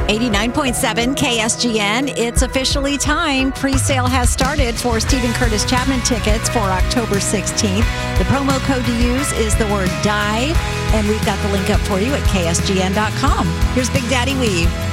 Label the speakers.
Speaker 1: 89.7 KSGN. It's officially time. Pre-sale has started for Stephen Curtis Chapman tickets for October 16th. The promo code to use is the word DIVE, and we've got the link up for you at ksgn.com. Here's Big Daddy Weave.